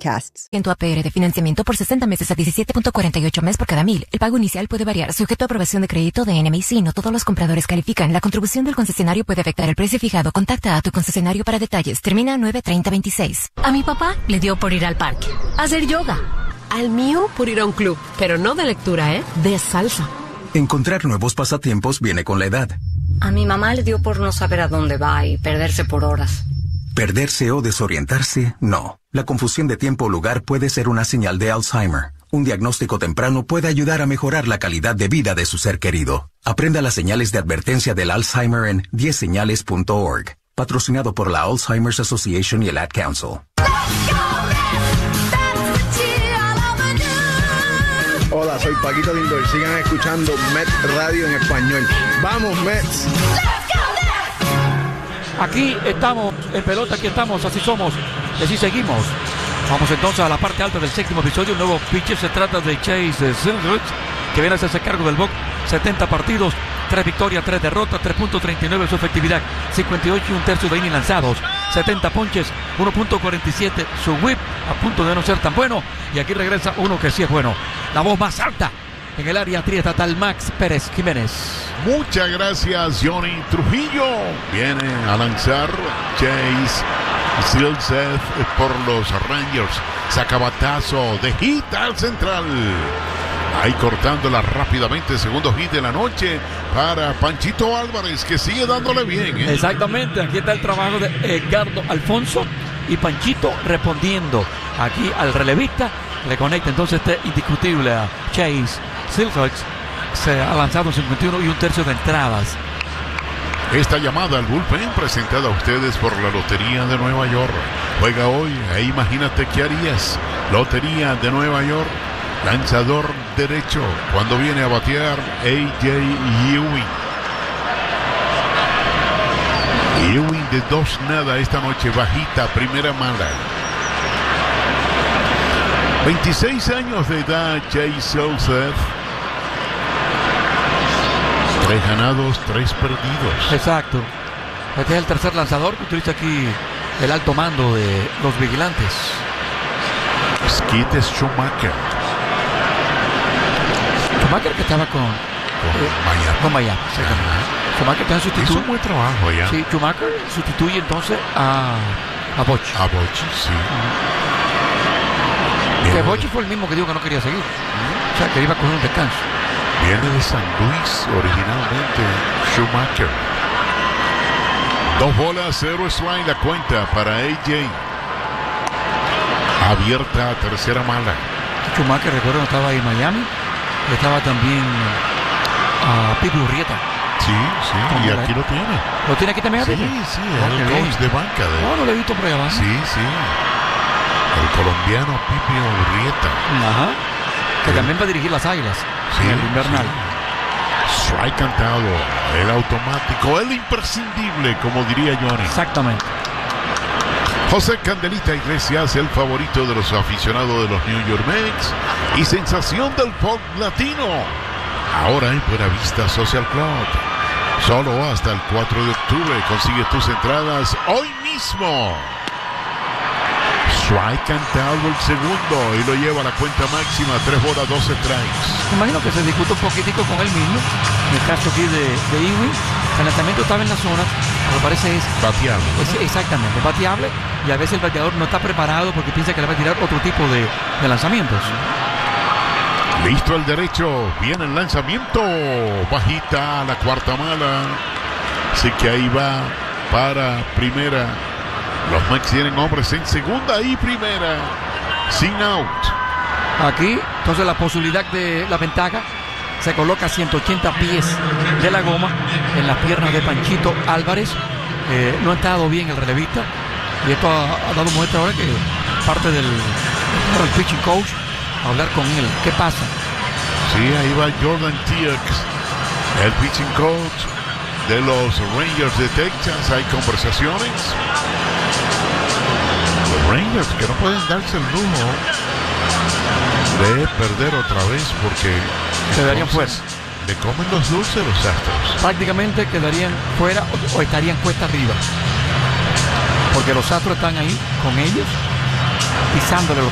podcasts. En tu APR de financiamiento por 60 meses a 17.48 mes por cada 1,000. El pago inicial puede variar, sujeto a aprobación de crédito de NMIC. No todos los compradores califican. La contribución del concesionario puede afectar el precio fijado. Contacta a tu concesionario para detalles. Termina 9/30/26. A mi papá le dio por ir al parque, a hacer yoga. Al mío por ir a un club, pero no de lectura, de salsa. Encontrar nuevos pasatiempos viene con la edad. A mi mamá le dio por no saber a dónde va y perderse por horas. Perderse o desorientarse, no. La confusión de tiempo o lugar puede ser una señal de Alzheimer. Un diagnóstico temprano puede ayudar a mejorar la calidad de vida de su ser querido. Aprenda las señales de advertencia del Alzheimer en 10señales.org. Patrocinado por la Alzheimer's Association y el Ad Council. Hola, soy Paquito Lindor. Sigan escuchando Mets Radio en español. ¡Vamos, Mets! Aquí estamos, en pelota, aquí estamos, así somos, y así seguimos. Vamos entonces a la parte alta del séptimo episodio. Un nuevo pitcher, se trata de Chase Silverwood, que viene a hacerse cargo del box. 70 partidos, 3 victorias, 3 derrotas, 3.39 su efectividad, 58 y un tercio de innings lanzados, 70 ponches, 1.47 su whip, a punto de no ser tan bueno. Y aquí regresa uno que sí es bueno, la voz más alta en el área triestatal, Max Pérez Jiménez. Muchas gracias, Johnny Trujillo. Viene a lanzar Chase Silseth por los Rangers. Saca batazo de hit al central. Ahí cortándola rápidamente, segundo hit de la noche para Panchito Álvarez, que sigue dándole bien. Exactamente, aquí está el trabajo de Edgardo Alfonso y Panchito respondiendo aquí al relevista. Le conecta entonces indiscutible a Chase Silverwood. Se ha lanzado 51 y un tercio de entradas. Esta llamada al bullpen presentada a ustedes por la Lotería de Nueva York. Juega hoy e imagínate qué harías. Lotería de Nueva York. Lanzador derecho cuando viene a batear A.J. Ewing. Ewing de 2-0 esta noche, bajita, primera mala. 26 años de edad, Chase Silseth. 3 ganados, 3 perdidos. Exacto. Este es el tercer lanzador que utiliza aquí el alto mando de los vigilantes. Skip Schumacher. Schumacher que estaba con Miami. Con Miami. Schumacher también sustituye. Hizo un buen trabajo ya. Sí, Schumacher sustituye entonces a Bochy. A Bochy, sí. Que Bochy fue el mismo que dijo que no quería seguir. O sea, que iba a coger un descanso. Viene de San Luis originalmente Schumacher. 2 bolas, 0 strike la cuenta para A.J. Abierta, tercera mala. Schumacher, recuerdo, estaba ahí en Miami. Estaba también a Pipi Urrieta. Sí, y aquí lo tiene. ¿Lo tiene aquí también? Sí, el coach de banca. No lo he visto por allá abajo. Sí. El colombiano Pipi Urrieta. Ajá. Que también va a dirigir las Águilas. Sí, en el invernal. Sí. Strike cantado, el automático, el imprescindible, como diría Johnny. Exactamente. José Candelita Iglesias, el favorito de los aficionados de los New York Mets y sensación del pop latino. Ahora en Buenavista Social Club. Solo hasta el 4 de octubre consigue tus entradas hoy mismo. Strike cantado el segundo y lo lleva a la cuenta máxima, 3 bolas, 12 strikes. Me imagino que se discute un poquitico con él mismo. En el caso aquí de Ewing, el lanzamiento estaba en la zona, me parece es bateable. Exactamente, bateable, y a veces el bateador no está preparado porque piensa que le va a tirar otro tipo de lanzamientos. Listo el derecho, viene el lanzamiento, bajita, la cuarta mala. Así que ahí va para primera. Los Mets tienen hombres en segunda y primera, sin out. Aquí, entonces la posibilidad de la ventaja se coloca a 180 pies de la goma en las piernas de Panchito Álvarez. No ha estado bien el relevista y esto ha dado muestra ahora que parte del pitching coach a hablar con él. ¿Qué pasa? Sí, ahí va Jordan Tiax, el pitching coach de los Rangers de Texas. Hay conversaciones. Los Rangers que no pueden darse el lujo de perder otra vez porque quedarían fuera. Le comen los dulces los Astros. Prácticamente quedarían fuera o estarían cuesta arriba. Porque los Astros están ahí con ellos, pisándole los